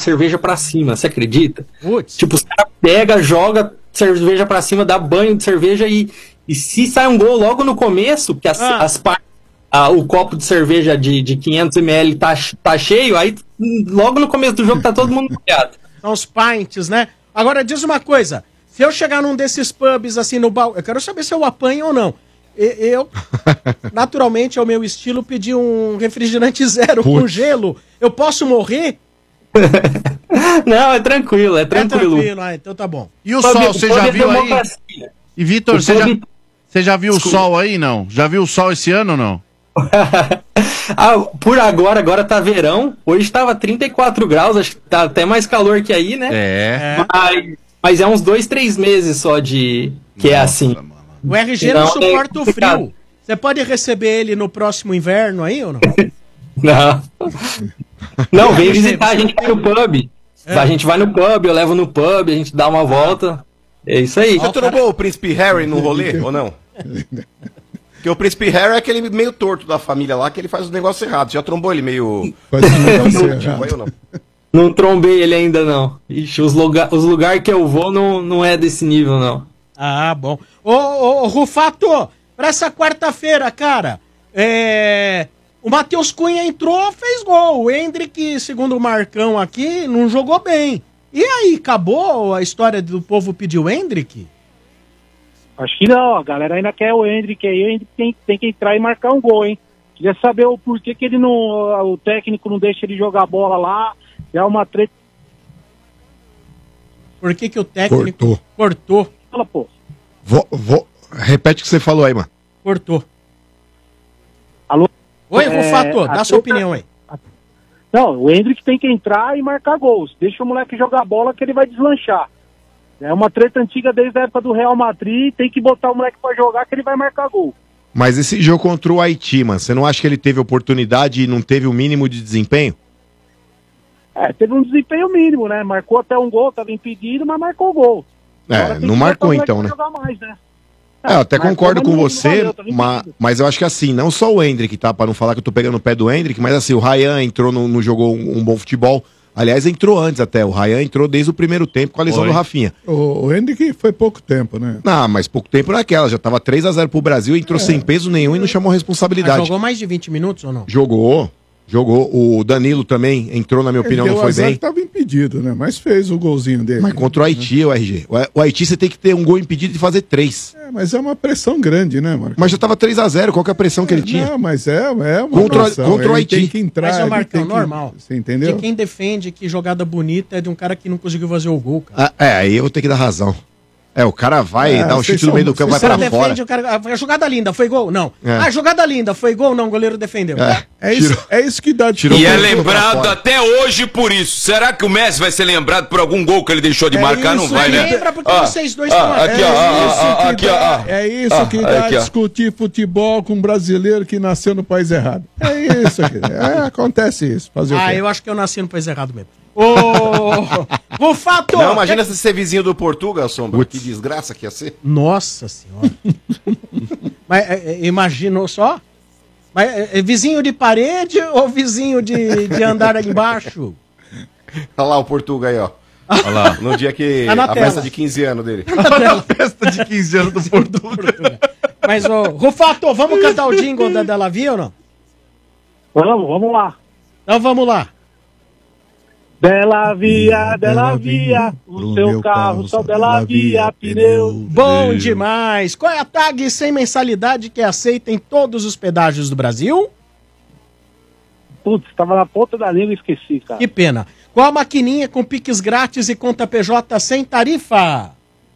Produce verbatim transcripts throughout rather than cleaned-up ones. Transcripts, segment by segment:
cerveja pra cima, você acredita? Putz. Tipo, os caras pegam, joga cerveja pra cima, dá banho de cerveja e, e se sai um gol logo no começo, porque as, Ah. as partes, ah, o copo de cerveja de, de quinhentos mililitros tá, tá cheio, aí logo no começo do jogo tá todo mundo molhado. São os pints, né? Agora, diz uma coisa. Se eu chegar num desses pubs, assim, no balcão, eu quero saber se eu apanho ou não. E- Eu, naturalmente, é o meu estilo, pedir um refrigerante zero Putz. com gelo. Eu posso morrer? Não, é tranquilo, é tranquilo. É tranquilo, ah, então tá bom. E o Pub- sol, você pub já é viu aí? democracia. E Vitor, O você já, pub- você já viu Desculpa. o sol aí, não? Já viu o sol esse ano ou não? Ah, por agora, agora tá verão. Hoje tava trinta e quatro graus, acho que tá até mais calor que aí, né? É. Mas, mas é uns dois, três meses só de que é assim. Mano. O R G não, Não, é suporta o complicado. frio. Você pode receber ele no próximo inverno aí ou não? Não. Não, vem Você- visitar, a você gente não vai no pub. É. A gente vai no pub, eu levo no pub, a gente dá uma volta. É isso aí. Já trombou o Príncipe Harry no rolê, ou não? Porque o Príncipe Harry é aquele meio torto da família lá, que ele faz os negócios errados. Já trombou ele meio... Faz um negócio Tipo, errado. aí ou não? Não trombei ele ainda, não. Ixi, os lugares os lugar que eu vou não, não é desse nível, não. Ah, bom. Ô, ô, ô, Rufato, pra essa quarta-feira, cara, é... o Matheus Cunha entrou, fez gol. O Hendrick, segundo o Marcão aqui, não jogou bem. E aí, acabou a história do povo pedir o Hendrick? Acho que não, a galera ainda quer o Hendrick aí, o Hendrick tem, tem que entrar e marcar um gol, hein? Queria saber o porquê que ele não, o técnico não deixa ele jogar bola lá, é uma treta, Por que que o técnico Cortou. cortou? fala, pô. Vo- vo- Repete o que você falou aí, mano. Cortou. Alô? Oi, É, Rufato, a dá sua treta- opinião aí. Não, o Hendrick tem que entrar e marcar gols. Deixa o moleque jogar bola que ele vai deslanchar. É uma treta antiga desde a época do Real Madrid, tem que botar o moleque pra jogar que ele vai marcar gol. Mas esse jogo contra o Haiti, mano, você não acha que ele teve oportunidade e não teve o mínimo de desempenho? É, teve um desempenho mínimo, né? Marcou até um gol, tava impedido, mas marcou o gol. Agora É, tem que não botar marcou o moleque então, pra né? jogar mais, né? É, eu até marcou, concordo mas com não você, valeu, tava ma- impedido. mas eu acho que assim, não só o Hendrick, tá? Pra não falar que eu tô pegando o pé do Hendrick, mas assim, o Ryan entrou, no, no jogou um, um bom futebol. Aliás, entrou antes até. O Ryan entrou desde o primeiro tempo com a lesão Foi. do Rafinha. O, o Hendrick foi pouco tempo, né? Não, mas pouco tempo naquela. Já tava três a zero pro Brasil, entrou sem peso nenhum e não chamou Mas responsabilidade. jogou mais de vinte minutos ou não? Jogou, jogou. O Danilo também entrou, na minha opinião, Ele não deu foi azar bem. que tava impedido, né? Mas fez o golzinho dele. Mas contra o Haiti, o R G. O- O Haiti você tem que ter um gol impedido de fazer três. É, mas é uma pressão grande, né, Marcos? Mas já tava três a zero, qual que é a pressão que ele tinha? Não, mas é, é uma Contra- pressão. contra o Ele Haiti. tem que entrar. Mas é o ele Marcão, tem que- normal. Você entendeu? De quem defende que jogada bonita é de um cara que não conseguiu fazer o gol, cara. Ah, é, aí eu vou ter que dar razão. É, o cara vai É, dar um vocês chute no meio são- do campo, vai O cara pra fora. defende, o cara. A jogada linda, foi gol? Não. É. Ah, jogada linda, foi gol? Não, o goleiro defendeu. É. É isso, é isso que dá Tirou E é Tirou pra lembrado fora. até hoje por isso. Será que o Messi vai ser lembrado por algum gol que ele deixou de É marcar? Não isso, vai, Mas né? lembra porque Ah, vocês dois ah, estão aqui, ó, É ah, isso ah, que aqui, dá, ó, ah. é isso Ah, que dá aqui, ó. discutir futebol com um brasileiro que nasceu no país errado. É isso aqui. É, acontece isso. Fazer o Ah, quê? eu acho que eu nasci no país errado mesmo. Ô, Rufato! Não, imagina se ser vizinho do Portugal, Sombra. Que desgraça que ia ser. Nossa senhora. Mas é, é, imaginou só? Mas é, é vizinho de parede ou vizinho de, de andar aí embaixo? Olha lá o Portugal aí, ó. Olha lá. No dia que... Tá na a tela. festa de quinze anos dele. A festa de quinze anos do Portugal. Mas, ô, Rufato, vamos cantar o jingle da Della Via ou não? Vamos, vamos lá. Então vamos lá. Bela via, bela via, o seu carro só bela via, pneu. Bom demais! Qual é a tag sem mensalidade que é aceita em todos os pedágios do Brasil? Putz, tava na ponta da língua e esqueci, cara. Que pena. Qual a maquininha com piques grátis e conta P J sem tarifa?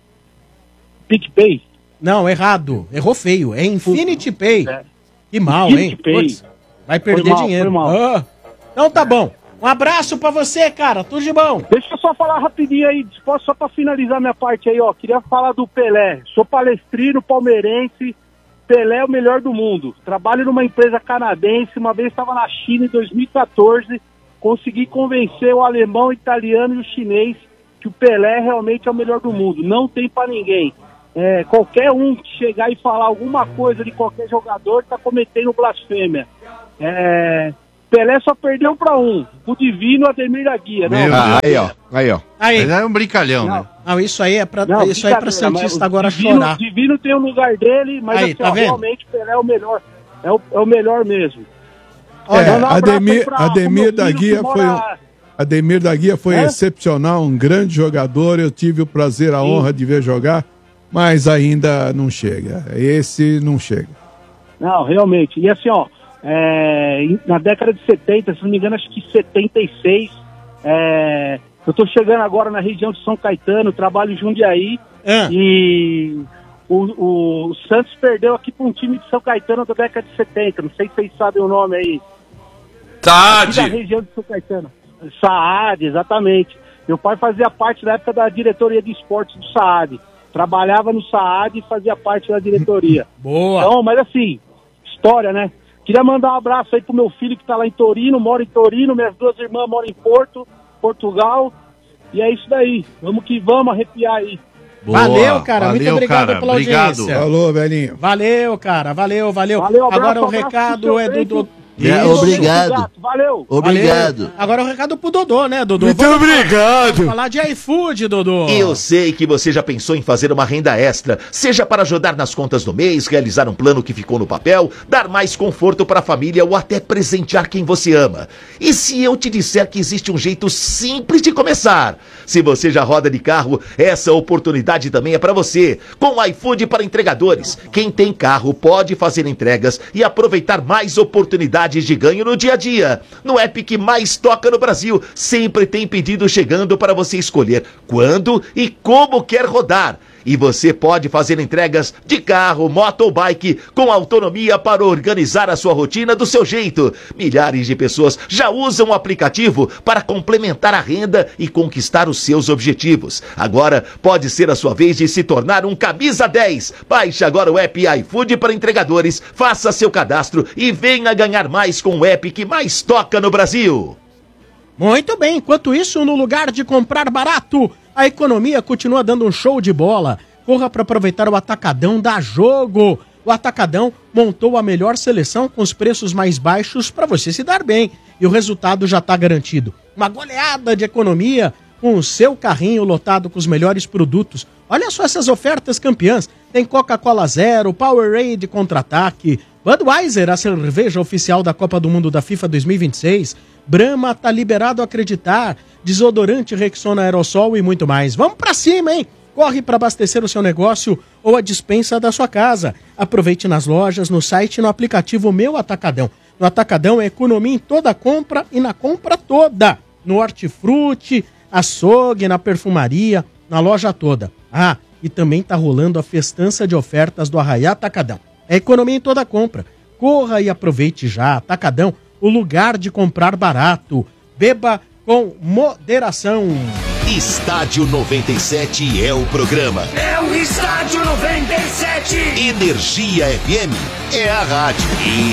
PicPay. Não, errado. Errou feio. É Infinity Pay. É. Que mal, hein? Infinity Pay. Putz, vai perder Foi mal, dinheiro. foi mal. Ah. Então tá bom. Um abraço pra você, cara. Tudo de bom. Deixa eu só falar rapidinho aí, posso só pra finalizar minha parte aí, ó. Queria falar do Pelé. Sou palestrino, palmeirense. Pelé é o melhor do mundo. Trabalho numa empresa canadense. Uma vez estava na China em dois mil e quatorze. Consegui convencer o alemão, o italiano e o chinês que o Pelé realmente é o melhor do mundo. Não tem pra ninguém. É, qualquer um que chegar e falar alguma coisa de qualquer jogador tá cometendo blasfêmia. É, Pelé só perdeu pra um, o Divino Ademir da Guia, né? Meu Ah, aí, ó. Aí, ó. Aí. Mas é um brincalhão, Não. né? Não, isso aí é pra, Não, isso aí é pra brincadeira, Santista mas o agora Divino, chorar. Divino tem o lugar dele, mas Aí, assim, tá ó, vendo? realmente o Pelé é o melhor. É o, é o melhor mesmo. É, manda um abraço aí Ademir, pra- pro Ademir meu da filho Guia que foi, um- mora- Ademir da Guia foi É? excepcional, um grande jogador. Eu tive o prazer, a honra de ver jogar, mas ainda não chega. Esse não chega. Não, realmente. E assim, ó, é, em- na década de setenta, se não me engano, acho que setenta e seis, é, eu tô chegando agora na região de São Caetano, trabalho em Jundiaí, Ah. e o, o Santos perdeu aqui para um time de São Caetano da década de setenta, não sei se vocês sabem o nome aí. Aqui da Saad! região de São Caetano. Saad, exatamente. Meu pai fazia parte da época da diretoria de esportes do Saad. Trabalhava no Saad e fazia parte da diretoria. Boa. Então, mas assim, história, né? Queria mandar um abraço aí pro meu filho que tá lá em Torino, mora em Torino, minhas duas irmãs moram em Porto, Portugal. E é isso daí. Vamos que vamos arrepiar aí. Boa. Valeu, cara. Muito Valeu, obrigado cara. pela Obrigado. audiência. Falou, velhinho. Valeu, cara. Valeu, valeu. Valeu, abraço, Agora o abraço recado pro seu é do... peito. do... É, Isso. obrigado. Valeu. Obrigado. Valeu. Agora o recado pro Dodô, né, Dodô? Muito Vamos obrigado. Falar, falar de iFood, Dodô. Eu sei que você já pensou em fazer uma renda extra, seja para ajudar nas contas do mês, realizar um plano que ficou no papel, dar mais conforto para a família ou até presentear quem você ama. E se eu te disser que existe um jeito simples de começar? Se você já roda de carro, essa oportunidade também é para você. Com o iFood para entregadores, quem tem carro pode fazer entregas e aproveitar mais oportunidades de ganho no dia a dia. No app que mais toca no Brasil, sempre tem pedido chegando para você escolher quando e como quer rodar. E você pode fazer entregas de carro, moto ou bike com autonomia para organizar a sua rotina do seu jeito. Milhares de pessoas já usam o aplicativo para complementar a renda e conquistar os seus objetivos. Agora pode ser a sua vez de se tornar um camisa dez. Baixe agora o app iFood para entregadores, faça seu cadastro e venha ganhar mais com o app que mais toca no Brasil. Muito bem, enquanto isso, no lugar de comprar barato, a economia continua dando um show de bola. Corra para aproveitar o Atacadão da Jogo. O Atacadão montou a melhor seleção com os preços mais baixos para você se dar bem. E o resultado já está garantido. Uma goleada de economia com o seu carrinho lotado com os melhores produtos. Olha só essas ofertas campeãs. Tem Coca-Cola Zero, Powerade Contra-Ataque, Budweiser, a cerveja oficial da Copa do Mundo da FIFA dois mil e vinte e seis. Brahma tá liberado a acreditar, desodorante Rexona Aerosol e muito mais. Vamos pra cima, hein? Corre para abastecer o seu negócio ou a despensa da sua casa. Aproveite nas lojas, no site e no aplicativo Meu Atacadão. No Atacadão é economia em toda compra e na compra toda. No hortifruti, açougue, na perfumaria, na loja toda. Ah, e também tá rolando a festança de ofertas do Arraiá Atacadão. É economia em toda compra. Corra e aproveite já. Atacadão, o lugar de comprar barato. Beba com moderação. Estádio noventa e sete é o programa. É o Estádio noventa e sete. Energia F M é a rádio.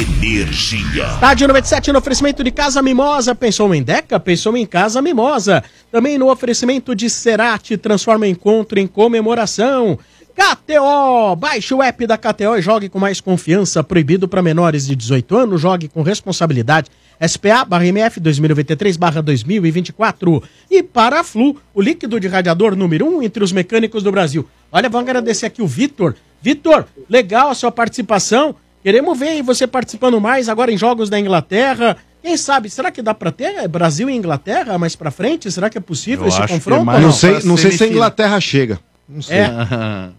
Energia. Estádio noventa e sete no oferecimento de Casa Mimosa. Pensou em Deca? Pensou em Casa Mimosa. Também no oferecimento de Cerati. Transforma encontro em comemoração. K T O, baixe o app da K T O e jogue com mais confiança. Proibido para menores de dezoito anos, jogue com responsabilidade. S P A barra M F dois mil e noventa e três barra dois mil e vinte e quatro. E para a Flu, o líquido de radiador número um entre os mecânicos do Brasil. Olha, vamos agradecer aqui o Vitor. Vitor, legal a sua participação. Queremos ver você participando mais agora em jogos da Inglaterra. Quem sabe, será que dá pra ter Brasil e Inglaterra mais pra frente? Será que é possível Eu esse acho que confronto? é mais Não sei- não sei se a Inglaterra chega. Não sei. É.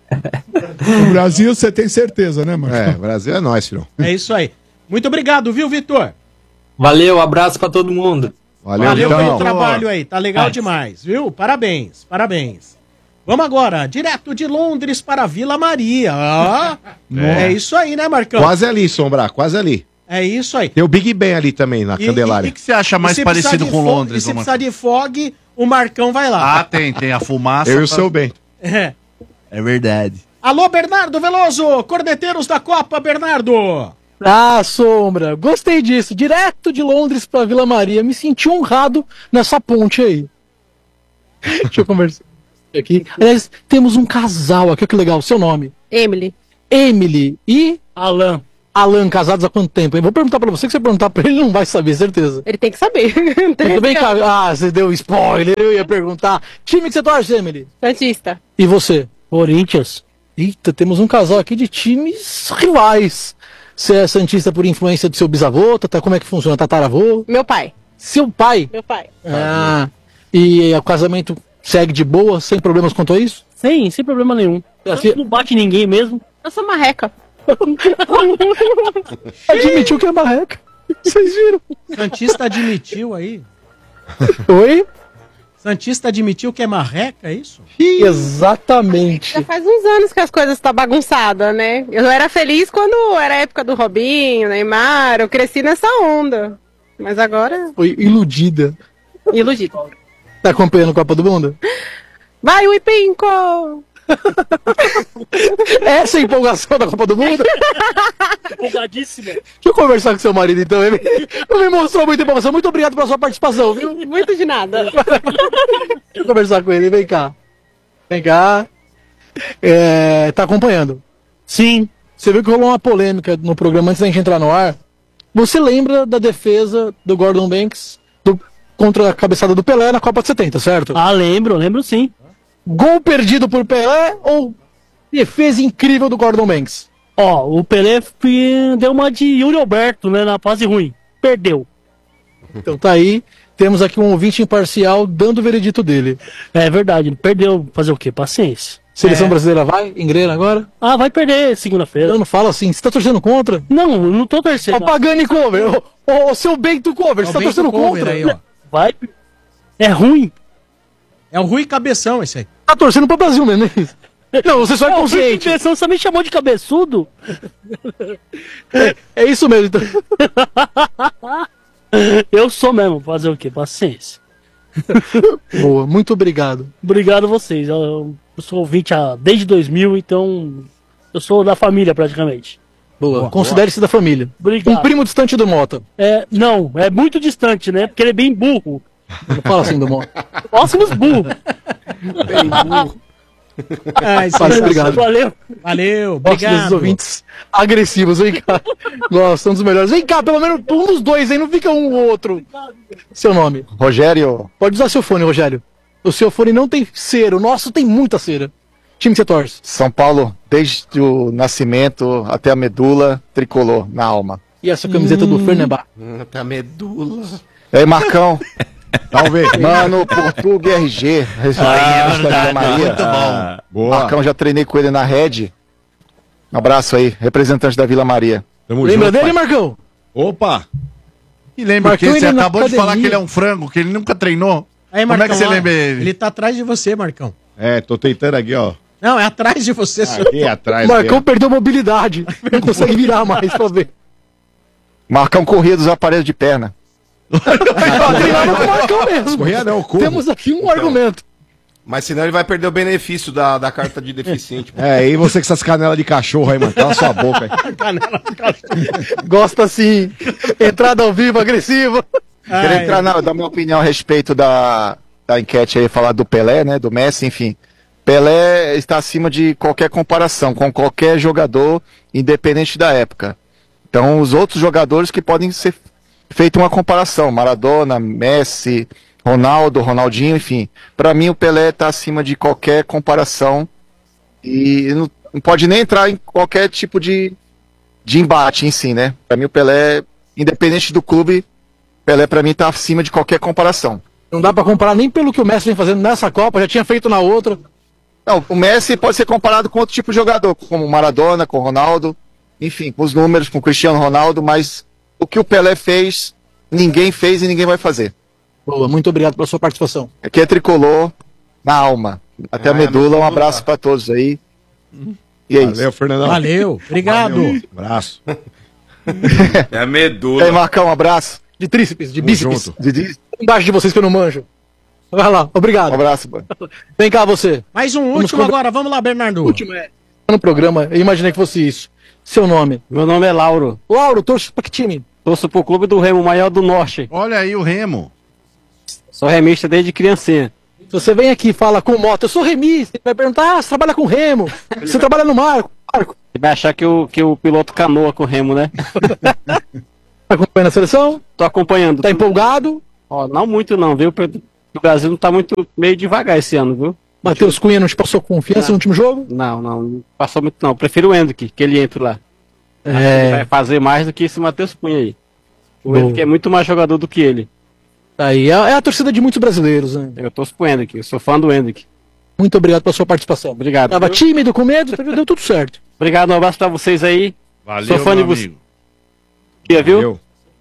O Brasil você tem certeza, né, Marcos? É, Brasil é nós, filho. É isso aí. Muito obrigado, viu, Vitor? Valeu, abraço pra todo mundo. Valeu pelo trabalho aí, tá legal demais, viu? Parabéns, parabéns. Vamos agora, direto de Londres para Vila Maria. Ah, é. isso aí, né, Marcão? Quase ali, Sombra, quase ali. É isso aí. Tem o Big Ben ali também, na E- Candelária. e- e- e se precisar de fo- E se precisar de fog, o Marcão vai lá. Ah, tem, tem a fumaça. Eu e o seu Bento. É. É verdade. Alô, Bernardo Veloso, corneteiros da Copa, Bernardo. Ah, Sombra, gostei disso. Direto de Londres pra Vila Maria. Me senti honrado nessa ponte aí. Deixa eu conversar aqui. Aliás, temos um casal aqui, que legal. Seu nome? Emily. Emily e Alan. Alan, casados há quanto tempo? Eu vou perguntar pra você, que você perguntar pra ele, ele não vai saber, certeza. Ele tem que saber. Tudo bem, cara? Ah, você deu spoiler, eu ia perguntar. Time que você torce, Emily? Santista. E você? Corinthians. Eita, temos um casal aqui de times rivais. Você é santista por influência do seu bisavô? Tá, como é que funciona? Tataravô? Meu pai. Seu pai? Meu pai. Ah, e o casamento segue de boa, sem problemas quanto a isso? Sim, sem problema nenhum. Assim- Não bate ninguém mesmo. Eu sou marreca. Admitiu que é marreca. Vocês viram? Santista admitiu aí. Oi? Santista admitiu que é marreca, é isso? Exatamente. Já faz uns anos que as coisas estão bagunçadas, né? Eu era feliz quando era a época do Robinho, Neymar, eu cresci nessa onda. Mas agora, Foi iludida. iludido. Tá acompanhando a Copa do Mundo? Vai, Uipinco! Essa é a empolgação da Copa do Mundo? Empolgadíssima. Deixa eu conversar com seu marido então. Ele não me mostrou muita empolgação. Muito obrigado pela sua participação, viu? Muito de nada. Deixa eu conversar com ele. Vem cá. Vem cá. É, tá acompanhando? Sim. Você viu que rolou uma polêmica no programa antes da gente entrar no ar? Você lembra da defesa do Gordon Banks do, contra a cabeçada do Pelé na Copa de setenta, certo? Ah, lembro, lembro sim. Gol perdido por Pelé ou defesa incrível do Gordon Banks? Ó, o Pelé fi- deu uma de Yuri Alberto, né, na fase ruim. Perdeu. Então tá aí, temos aqui um ouvinte imparcial dando o veredito dele. É verdade, ele perdeu. Fazer o quê? Paciência. Seleção É. brasileira vai? Engrena agora? Ah, vai perder segunda-feira. Eu não falo assim, você tá torcendo contra? Não, eu não tô torcendo. Ó, o Pagani Cover, ô, ô, ô, seu Bento Cover, É você o tá Bento torcendo Cover contra? aí, ó. Vai. É ruim. É o Rui Cabeção esse aí. Tá torcendo pro Brasil mesmo, é isso? Não, você só é consciente. Você só me chamou de cabeçudo? É, é isso mesmo, então. Eu sou mesmo, fazer o quê? Paciência. Boa, muito obrigado. Obrigado a vocês. Eu, eu sou ouvinte há, desde dois mil, então eu sou da família praticamente. Boa, Boa, considere-se da família. Obrigado. Um primo distante do Mota. É, não, é muito distante, né? Porque ele é bem burro. Não fala assim do Mota. Próximos burro. Bem burro. Ai, Valeu, obrigado. Valeu. Valeu, Gosto desses obrigado. ouvintes agressivos, vem cá. Gosto, são dos melhores. Vem cá, pelo menos um dos dois aí, não fica um ou outro. Seu nome? Rogério, Pode usar seu fone, Rogério. O seu fone não tem cera, o nosso tem muita cera. Time que você torce? São Paulo, desde o nascimento até a medula, tricolor na alma. E essa camiseta do Fernandes? Hum, tá medula. E aí, Marcão? Talvez. Mano, Portuga R G, representante da Vila Maria. Muito bom. Boa. Marcão, já treinei com ele na Red. Um abraço aí, representante da Vila Maria. Tamo Lembra junto, dele, pai. Marcão? Opa! E lembra Marcão, que você ele na acabou de falar academia. que ele é um frango, que ele nunca treinou. Aí, Como é Marcão, que você ó, lembra ele? Ele tá atrás de você, Marcão. É, tô tentando aqui, ó. Não, é atrás de você. senhor. Aqui atrás. O Marcão aqui, perdeu mobilidade. Não consegue virar mais pra ver. Marcão corria dos aparelhos de perna. Treinava com o Marcão mesmo. Corria não, corro. Temos aqui um argumento. Mas senão ele vai perder o benefício da, da carta de deficiente. ó. É, e você com essas canelas de cachorro aí, mano. Cala sua boca aí. Gosta assim. Entrada ao vivo, agressiva. Queria entrar na, dar minha opinião a respeito da, da enquete aí, falar do Pelé, né, do Messi, enfim. Pelé está acima de qualquer comparação com qualquer jogador, independente da época. Então, os outros jogadores que podem ser feita uma comparação, Maradona, Messi, Ronaldo, Ronaldinho, enfim. Para mim o Pelé está acima de qualquer comparação e não, não pode nem entrar em qualquer tipo de, de embate em si, né? Para mim o Pelé, independente do clube, Pelé para mim está acima de qualquer comparação. Não dá pra comparar nem pelo que o Messi vem fazendo nessa Copa, já tinha feito na outra. Não, o Messi pode ser comparado com outro tipo de jogador, como o Maradona, com o Ronaldo, enfim, com os números, com o Cristiano Ronaldo, mas o que o Pelé fez, ninguém fez e ninguém vai fazer. Boa, muito obrigado pela sua participação. Aqui é tricolor na alma. Até Ah, a medula, medula. um abraço para todos aí. E é isso. Valeu, Fernandão. Valeu, obrigado. Valeu. Abraço. É a E medula. aí, Marcão, um abraço. De tríceps, de Tamo bíceps. junto. De- de- Embaixo de vocês que eu não manjo. Vai lá, Um obrigado. abraço, mano. Vem cá você. Mais um Vamos último conver- agora, vamos lá, Bernardo. Último é. No programa, eu imaginei que fosse isso. Seu nome? Meu nome é Lauro. Lauro, torço pra que time? Torço pro Clube do Remo Maior do Norte. Olha aí o Remo. Sou remista desde criancinha. Se você vem aqui e fala com moto, eu sou remista, ele vai perguntar, ah, você trabalha com remo, você trabalha no mar, Marco. Você vai achar que o, que o piloto canoa com remo, né? Tá acompanhando a seleção? Tô acompanhando. Tá empolgado? Ó, não muito não, viu? O Brasil não tá muito meio devagar esse ano, viu? Matheus Cunha não te passou confiança não. no último jogo? Não, não, não passou muito não. Prefiro o Hendrick, que ele entra lá. É... Ele vai fazer mais do que esse Matheus Cunha aí. O Bom. Hendrick é muito mais jogador do que ele. Aí, é, é a torcida de muitos brasileiros, né? Eu torço pro Hendrick, eu sou fã do Hendrick. Muito obrigado pela sua participação. Obrigado. Tava viu? tímido, com medo, deu tudo certo. Obrigado, um abraço pra vocês aí. Valeu, sou fã de meu vocês. amigo. Viu? Valeu.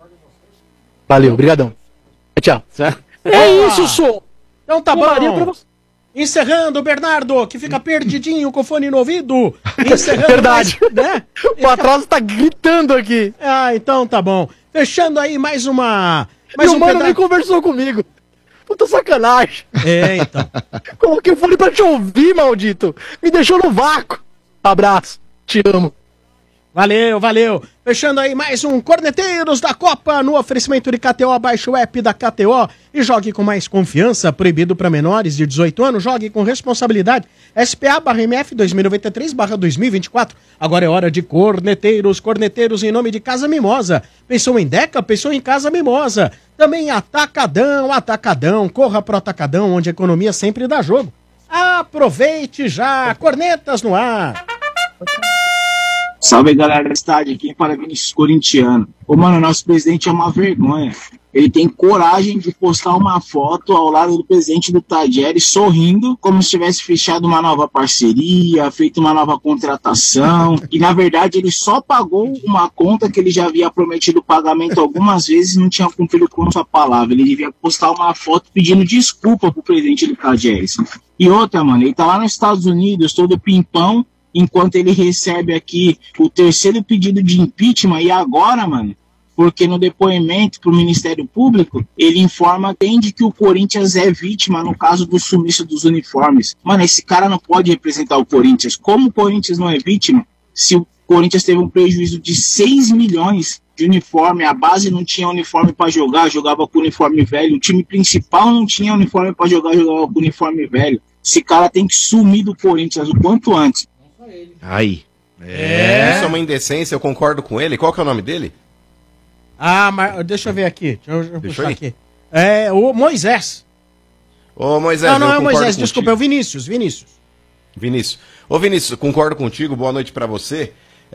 Valeu, obrigadão. Tchau. É isso, sou. Então tá Maria pra bom. você. Encerrando, Bernardo, que fica perdidinho com o fone no ouvido. Encerrando. Verdade. Mais, né? O atraso tá gritando aqui. Ah, então tá bom. Fechando aí mais uma... Mais Meu um mano peda- nem conversou comigo. Puta sacanagem. É, então. Coloquei o fone pra te ouvir, maldito. Me deixou no vácuo. Abraço. Te amo. Valeu, valeu. Fechando aí mais um Corneteiros da Copa no oferecimento de K T O. Baixe o app da K T O e jogue com mais confiança. Proibido para menores de dezoito anos. Jogue com responsabilidade. S P A barra M F dois mil e noventa e três barra dois mil e vinte e quatro. Agora é hora de Corneteiros. Corneteiros em nome de Casa Mimosa. Pensou em Deca? Pensou em Casa Mimosa. Também Atacadão, Atacadão. Corra pro Atacadão, onde a economia sempre dá jogo. Aproveite já. Cornetas no ar. Salve, galera do estádio, aqui para Vinícius Corintiano. Ô, mano, nosso presidente é uma vergonha. Ele tem coragem de postar uma foto ao lado do presidente do Tadjeri sorrindo, como se tivesse fechado uma nova parceria, feito uma nova contratação. E, na verdade, ele só pagou uma conta que ele já havia prometido pagamento algumas vezes e não tinha cumprido com sua palavra. Ele devia postar uma foto pedindo desculpa pro presidente do Tadjeri. E outra, mano, ele tá lá nos Estados Unidos, todo pimpão, enquanto ele recebe aqui o terceiro pedido de impeachment, e agora, mano, porque no depoimento para o Ministério Público, ele informa, entende que o Corinthians é vítima no caso do sumiço dos uniformes. Mano, esse cara não pode representar o Corinthians. Como o Corinthians não é vítima, se o Corinthians teve um prejuízo de seis milhões de uniforme, a base não tinha uniforme para jogar, jogava com uniforme velho, o time principal não tinha uniforme para jogar, jogava com uniforme velho. Esse cara tem que sumir do Corinthians o quanto antes. Aí. É. Isso é uma indecência, eu concordo com ele. Qual que é o nome dele? Ah, mas deixa eu ver aqui. Deixa eu, deixa eu Deixa puxar aí. aqui. É o Moisés. Ô, Moisés, não, não eu é o concordo Moisés, contigo. desculpa, é o Vinícius, Vinícius. Vinícius. Ô, Vinícius, concordo contigo, boa noite pra você.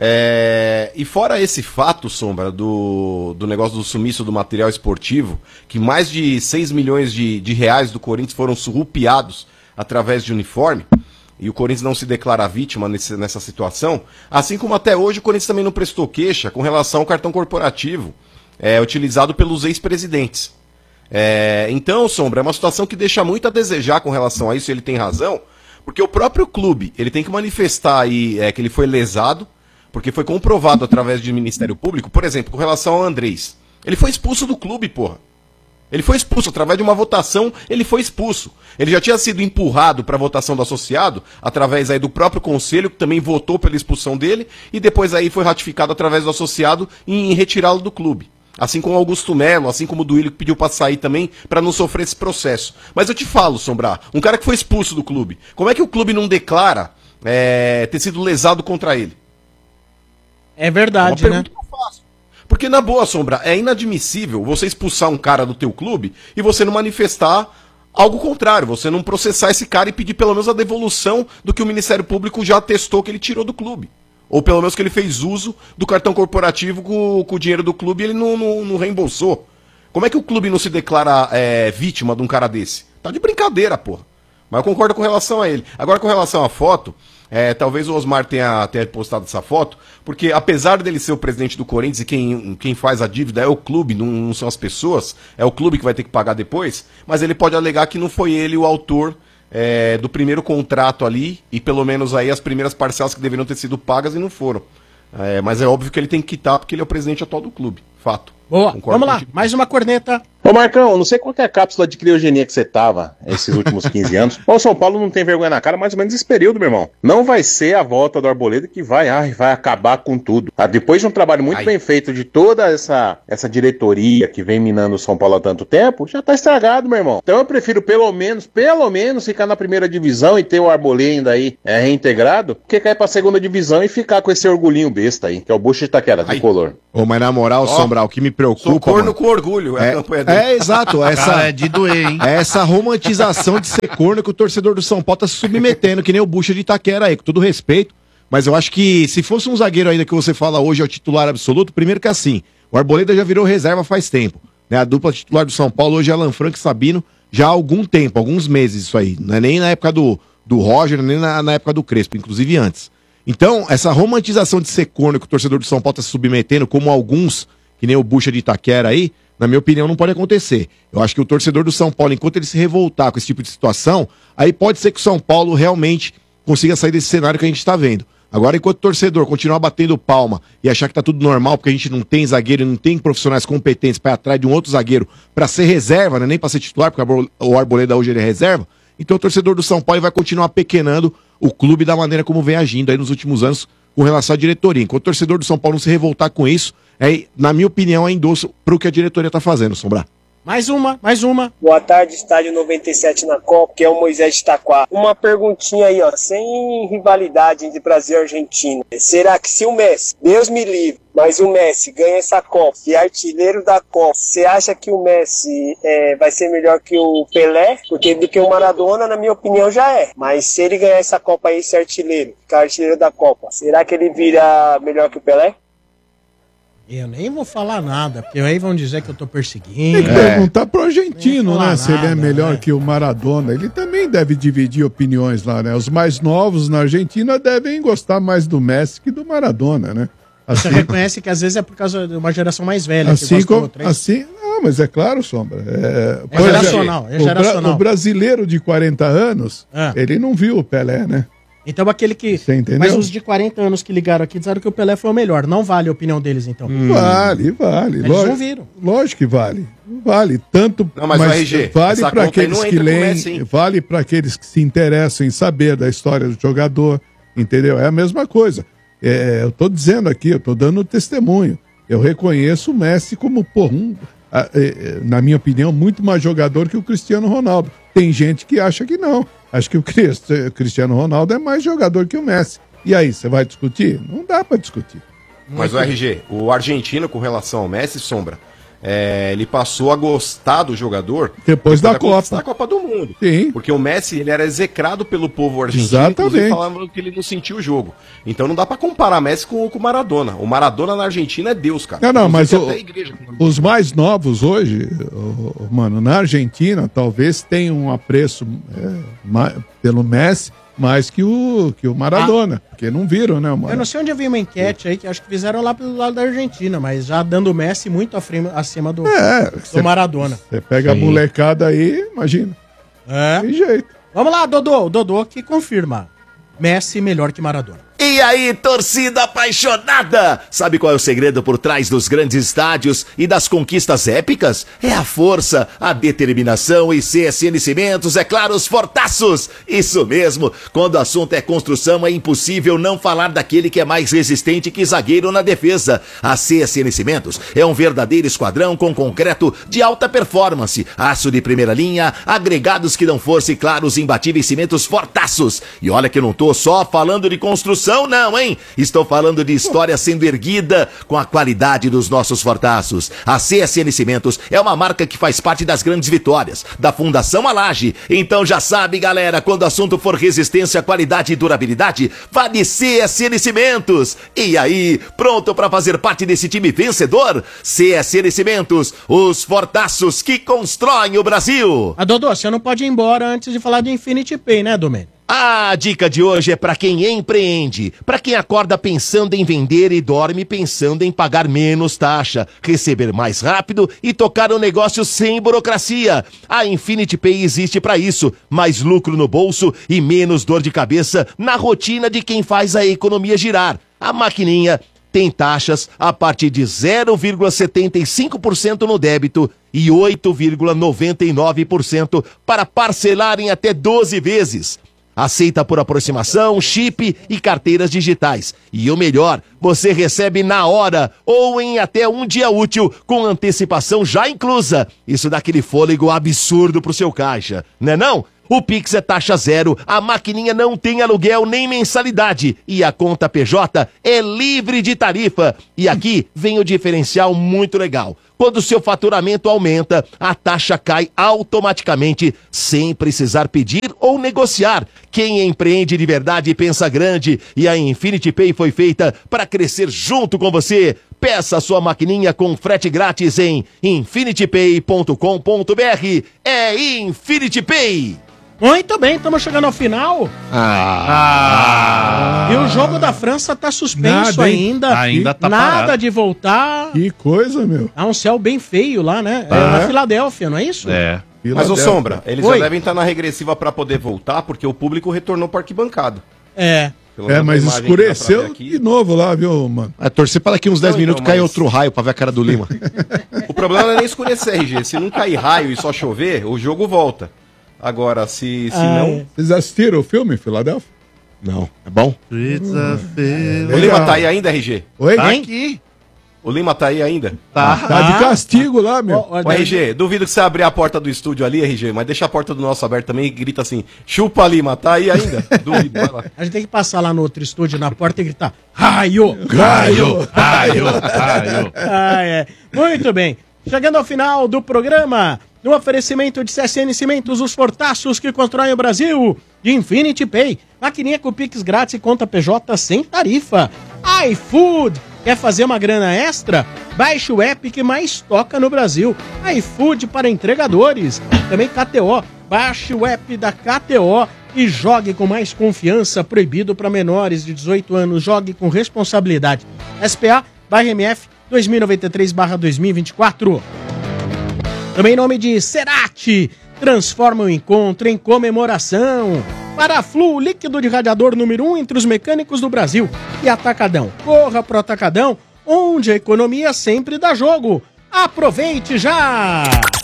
É, E fora esse fato, Sombra, do, do negócio do sumiço do material esportivo, que mais de seis milhões de, de reais do Corinthians foram surrupiados através de uniforme, e o Corinthians não se declara vítima nesse, nessa situação, assim como até hoje o Corinthians também não prestou queixa com relação ao cartão corporativo é, utilizado pelos ex-presidentes. É, então, Sombra, é uma situação que deixa muito a desejar com relação a isso, ele tem razão, porque o próprio clube ele tem que manifestar aí, é, que ele foi lesado, porque foi comprovado através do Ministério Público, por exemplo, com relação ao Andrés. Ele foi expulso do clube, porra. Ele foi expulso, através de uma votação, ele foi expulso. Ele já tinha sido empurrado para a votação do associado, através aí do próprio conselho, que também votou pela expulsão dele, e depois aí foi ratificado através do associado em retirá-lo do clube. Assim como o Augusto Melo, assim como o Duílio, que pediu para sair também, para não sofrer esse processo. Mas eu te falo, Sombra, um cara que foi expulso do clube, como é que o clube não declara é, ter sido lesado contra ele? É verdade, É uma né? pergunta que eu faço. Porque, na boa, Sombra, é inadmissível você expulsar um cara do teu clube e você não manifestar algo contrário, você não processar esse cara e pedir pelo menos a devolução do que o Ministério Público já atestou que ele tirou do clube. Ou pelo menos que ele fez uso do cartão corporativo com, com o dinheiro do clube e ele não, não, não reembolsou. Como é que o clube não se declara é, vítima de um cara desse? Tá de brincadeira, porra. Mas eu concordo com relação a ele. Agora, com relação à foto, é, talvez o Osmar tenha, tenha postado essa foto, porque apesar dele ser o presidente do Corinthians e quem, quem faz a dívida é o clube, não, não são as pessoas, é o clube que vai ter que pagar depois, mas ele pode alegar que não foi ele o autor é, do primeiro contrato ali, e pelo menos aí as primeiras parcelas que deveriam ter sido pagas e não foram. É, mas é óbvio que ele tem que quitar porque ele é o presidente atual do clube. Fato. Boa, Concordo vamos lá, contigo. mais uma corneta. Ô Marcão, não sei qual que é a cápsula de criogenia que você tava esses últimos quinze anos. O São Paulo não tem vergonha na cara mais ou menos esse período, meu irmão. Não vai ser a volta do Arboleda que vai, ai, vai acabar com tudo. Ah, depois de um trabalho muito Ai. bem feito de toda essa, essa diretoria que vem minando o São Paulo há tanto tempo, já tá estragado, meu irmão. Então eu prefiro pelo menos, pelo menos ficar na primeira divisão e ter o Arboleda ainda aí é, reintegrado, que cair pra segunda divisão e ficar com esse orgulhinho besta aí, que é o Bucho de Itaquera, tricolor. Ô, mas na moral, Ó, Sombra, o que me preocupa... Sou corno mano, com orgulho, é, a É, campanha dele. é, exato. Essa, Cara, é de doer, hein? é essa romantização de ser corno que o torcedor do São Paulo tá se submetendo, que nem o Bucha de Itaquera aí, com todo respeito. Mas eu acho que se fosse um zagueiro ainda que você fala hoje é o titular absoluto, primeiro que assim, o Arboleda já virou reserva faz tempo. Né? A dupla titular do São Paulo hoje é Alan Franco e Sabino, já há algum tempo, alguns meses isso aí. Não é nem na época do, do Roger, nem na, na época do Crespo, inclusive antes. Então, essa romantização de ser corno que o torcedor do São Paulo tá se submetendo, como alguns, que nem o Bucha de Itaquera aí, na minha opinião, não pode acontecer. Eu acho que o torcedor do São Paulo, enquanto ele se revoltar com esse tipo de situação, aí pode ser que o São Paulo realmente consiga sair desse cenário que a gente está vendo. Agora, enquanto o torcedor continuar batendo palma e achar que tá tudo normal, porque a gente não tem zagueiro e não tem profissionais competentes para ir atrás de um outro zagueiro para ser reserva, né? Nem para ser titular, porque o Arboleda hoje ele é reserva, então o torcedor do São Paulo vai continuar pequenando o clube da maneira como vem agindo aí nos últimos anos com relação à diretoria. Enquanto o torcedor do São Paulo não se revoltar com isso, é, na minha opinião, é endosso pro que a diretoria tá fazendo, Sombra. Mais uma, mais uma. Boa tarde, estádio noventa e sete na Copa, que é o Moisés de Itaquá. Uma perguntinha aí, ó, sem rivalidade entre Brasil e Argentina. Será que se o Messi, Deus me livre, mas o Messi ganha essa Copa e é artilheiro da Copa, você acha que o Messi é, vai ser melhor que o Pelé? Porque do que o Maradona, na minha opinião, já é. Mas se ele ganhar essa Copa aí, ser artilheiro, ficar artilheiro da Copa, será que ele vira melhor que o Pelé? Eu nem vou falar nada, porque aí vão dizer que eu tô Tem perseguindo. que perguntar pro argentino, Nem né? falar Se ele é nada, melhor né? que o Maradona. Ele também deve dividir opiniões lá, né? Os mais novos na Argentina devem gostar mais do Messi que do Maradona, né? Você reconhece que às vezes é por causa de uma geração mais velha. que Assim gosta do como. outro, hein? Assim, não, mas é claro, Sombra. É, É por geracional, é o bra- geracional. O brasileiro de quarenta anos, É. ele não viu o Pelé, né? Então aquele que... Você entendeu? Mas os de quarenta anos que ligaram aqui disseram que o Pelé foi o melhor. Não vale a opinião deles, então. Vale, vale. Eles lógico, não viram. Lógico que vale. Vale. Tanto. Não, mas o R G, vale essa para conta aí aqueles não que entra com o leem, Messi, hein? vale para aqueles que se interessam em saber da história do jogador. Entendeu? É a mesma coisa. É, eu tô dizendo aqui, eu tô dando testemunho. Eu reconheço o Messi como, pô, um, a- é, é, na minha opinião, muito mais jogador que o Cristiano Ronaldo. Tem gente que acha que não. Acho que o Cristo- Cristiano Ronaldo é mais jogador que o Messi. E aí, você vai discutir? Não dá pra discutir. Mas o R G, o argentino com relação ao Messi, Sombra, é, ele passou a gostar do jogador Depois da conquista Copa. da Copa do Mundo. Sim. Porque o Messi, ele era execrado pelo povo argentino, Exatamente. inclusive falavam que ele não sentia o jogo. Então não dá pra comparar Messi com com o Maradona. O Maradona na Argentina é Deus, cara. Não, não, mas Inclusive, o- até a igreja- os mais novos hoje, ô, ô, mano, na Argentina, talvez tenham um apreço é, ma- pelo Messi mais que o, que o Maradona, porque não viram, né, o Eu Maradona. não sei onde eu vi uma enquete aí que acho que fizeram lá pelo lado da Argentina, mas já dando o Messi muito afrima- acima do, É, do cê- Maradona. Você pega a Sim. molecada aí, imagina. É. Tem jeito. Vamos lá, Dodô. O Dodô que confirma. Messi melhor que Maradona. E aí, torcida apaixonada! Sabe qual é o segredo por trás dos grandes estádios e das conquistas épicas? É a força, a determinação e C S N Cimentos, é claro, os fortaços! Isso mesmo! Quando o assunto é construção, é impossível não falar daquele que é mais resistente que zagueiro na defesa. A C S N Cimentos é um verdadeiro esquadrão com concreto de alta performance, aço de primeira linha, agregados que dão força e, claro, os imbatíveis cimentos fortaços. E olha que eu não tô só falando de construção, não, hein? Estou falando de história sendo erguida com a qualidade dos nossos fortaços. A C S N Cimentos é uma marca que faz parte das grandes vitórias, da Fundação Alage. Então já sabe, galera, quando o assunto for resistência, qualidade e durabilidade, vá de C S N Cimentos. E aí, pronto para fazer parte desse time vencedor? C S N Cimentos, os fortaços que constroem o Brasil. Ah, Dodô, você não pode ir embora antes de falar de Infinity Pay, né, Domênio? A dica de hoje é para quem empreende, para quem acorda pensando em vender e dorme pensando em pagar menos taxa, receber mais rápido e tocar o negócio sem burocracia. A Infinity Pay existe para isso, mais lucro no bolso e menos dor de cabeça na rotina de quem faz a economia girar. A maquininha tem taxas a partir de zero vírgula setenta e cinco por cento no débito e oito vírgula noventa e nove por cento para parcelar em até doze vezes. Aceita por aproximação, chip e carteiras digitais. E o melhor, você recebe na hora ou em até um dia útil com antecipação já inclusa. Isso dá aquele fôlego absurdo pro seu caixa, né não? O Pix é taxa zero, a maquininha não tem aluguel nem mensalidade e a conta P J é livre de tarifa. E aqui vem o diferencial muito legal. Quando o seu faturamento aumenta, a taxa cai automaticamente, sem precisar pedir ou negociar. Quem empreende de verdade pensa grande e a Infinity Pay foi feita para crescer junto com você. Peça a sua maquininha com frete grátis em infinity pay ponto com ponto b r. É Infinity Pay. Muito bem, estamos chegando ao final. Ah. E o jogo da França tá suspenso Nada, hein? ainda. Ainda tá Nada parado. de voltar. Que coisa, meu. Tá um céu bem feio lá, né? É, Ah. na Filadélfia, não é isso? É. Mas, ô Sombra, eles Oi. já devem estar na regressiva pra poder voltar, porque o público retornou para arquibancada. É. Pelo É, menos mas a imagem que dá pra ver escureceu aqui. de novo lá, viu, mano? É, torcer para daqui uns dez Não, minutos então, cair mas- outro raio pra ver a cara do Lima. O problema não é nem escurecer, R G. Se não cair raio e só chover, o jogo volta. Agora, se, se Ah, não... é. Vocês assistiram o filme, Filadélfia? Não, é bom? O Legal. Lima tá aí ainda, R G? Oi? Tá Hein? aqui. O Lima tá aí ainda? Tá de castigo lá, meu. Ó, ó, Ô, R G, duvido que você abrir a porta do estúdio ali, R G, mas deixa a porta do nosso aberta também e grita assim, chupa Lima, tá aí ainda? Duvido, vai lá. A gente tem que passar lá no outro estúdio, na porta, e gritar: raio! Raio! Raio, raio. Ah, é. Muito bem. Chegando ao final do programa, no oferecimento de C S N Cimentos, os fortaços que constroem o Brasil, de Infinity Pay, maquininha com Pix grátis e conta P J sem tarifa. iFood, quer fazer uma grana extra? Baixe o app que mais toca no Brasil. iFood para entregadores. Também K T O, baixe o app da K T O e jogue com mais confiança. Proibido para menores de dezoito anos, jogue com responsabilidade. S P A barra M F dois mil e noventa e três barra dois mil e vinte e quatro. Também em nome de Cerati, transforma o encontro em comemoração. Paraflu, líquido de radiador número um entre os mecânicos do Brasil. E Atacadão, corra pro Atacadão, onde a economia sempre dá jogo. Aproveite já!